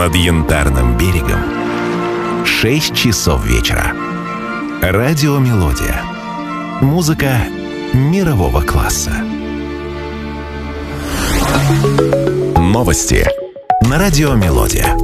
над Янтарным берегом. 6 часов вечера. Радио «Мелодия». Музыка мирового класса. Новости на радио «Мелодия».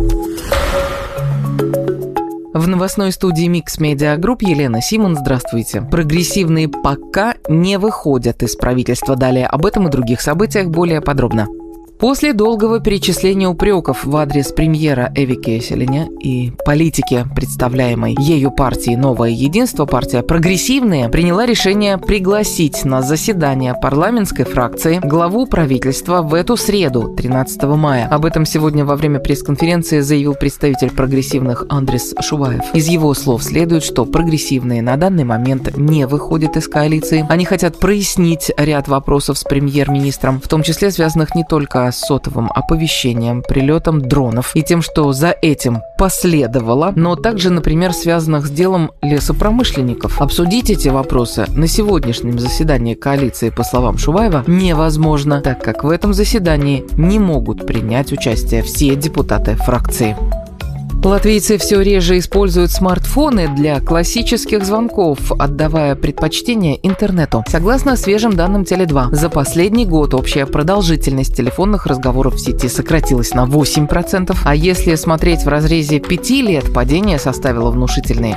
В новостной студии Mix Media Group Елена Симон. Здравствуйте. Прогрессивные пока не выходят из правительства. Далее об этом и других событиях более подробно. После долгого перечисления упреков в адрес премьера Эви Кеселиня и политики, представляемой ею партии «Новое единство», партия «Прогрессивные» приняла решение пригласить на заседание парламентской фракции главу правительства в эту среду, 13 мая. Об этом сегодня во время пресс-конференции заявил представитель прогрессивных Андрес Шуваев. Из его слов следует, что прогрессивные на данный момент не выходят из коалиции. Они хотят прояснить ряд вопросов с премьер-министром, в том числе связанных не только с сотовым оповещением, прилетом дронов и тем, что за этим последовало, но также, например, связанных с делом лесопромышленников. Обсудить эти вопросы на сегодняшнем заседании коалиции, по словам Шуваева, невозможно, так как в этом заседании не могут принять участие все депутаты фракции. Латвийцы все реже используют смартфоны для классических звонков, отдавая предпочтение интернету. Согласно свежим данным Теле2, за последний год общая продолжительность телефонных разговоров в сети сократилась на 8%, а если смотреть в разрезе 5 лет, падение составило внушительные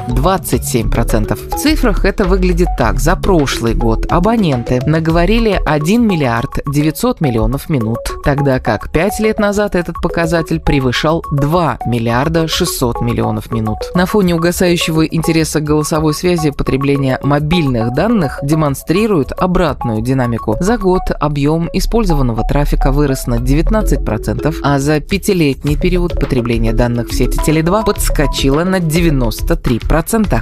27%. В цифрах это выглядит так. За прошлый год абоненты наговорили 1 миллиард 900 миллионов минут, тогда как 5 лет назад этот показатель превышал 2 миллиарда 600 миллионов минут. На фоне угасающего интереса к голосовой связи потребление мобильных данных демонстрирует обратную динамику. За год объем использованного трафика вырос на 19%, а за 5-летний период потребление данных в сети Теле2 подскочило на 93%.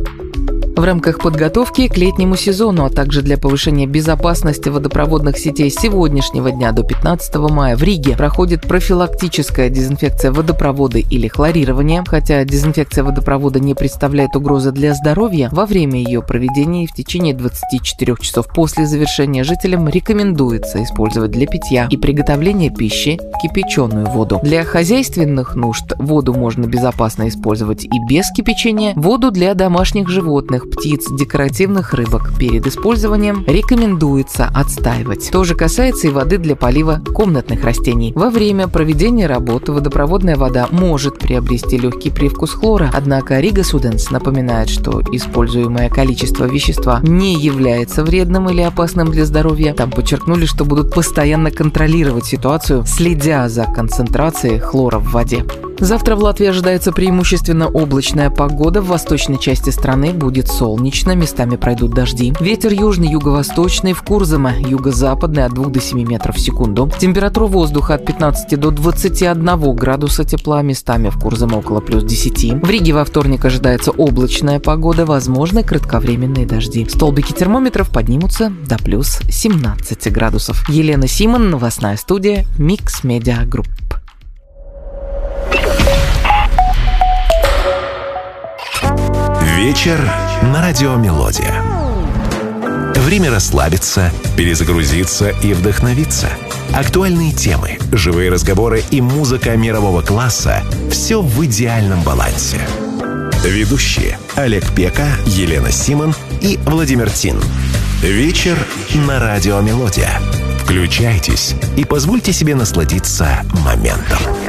В рамках подготовки к летнему сезону, а также для повышения безопасности водопроводных сетей с сегодняшнего дня до 15 мая в Риге проходит профилактическая дезинфекция водопровода или хлорирование. Хотя дезинфекция водопровода не представляет угрозы для здоровья, во время ее проведения и в течение 24 часов после завершения жителям рекомендуется использовать для питья и приготовления пищи кипяченую воду. Для хозяйственных нужд воду можно безопасно использовать и без кипячения. Воду для домашних животных, птиц, декоративных рыбок перед использованием рекомендуется отстаивать. То же касается и воды для полива комнатных растений. Во время проведения работы водопроводная вода может приобрести легкий привкус хлора, однако Рига Суденс напоминает, что используемое количество вещества не является вредным или опасным для здоровья. Там подчеркнули, что будут постоянно контролировать ситуацию, следя за концентрацией хлора в воде. Завтра в Латвии ожидается преимущественно облачная погода. В восточной части страны будет солнечно, местами пройдут дожди. Ветер южный, юго-восточный, в Курзаме юго-западный от 2 до 7 метров в секунду. Температура воздуха от 15 до 21 градуса тепла, местами в Курзаме около плюс 10. В Риге во вторник ожидается облачная погода, возможны кратковременные дожди. Столбики термометров поднимутся до плюс 17 градусов. Елена Симон, новостная студия Mix Media Group. Вечер на радио «Мелодия». Время расслабиться, перезагрузиться и вдохновиться. Актуальные темы, живые разговоры и музыка мирового класса – все в идеальном балансе. Ведущие Олег Пека, Елена Симон и Владимир Тин. Вечер на радио «Мелодия». Включайтесь и позвольте себе насладиться моментом.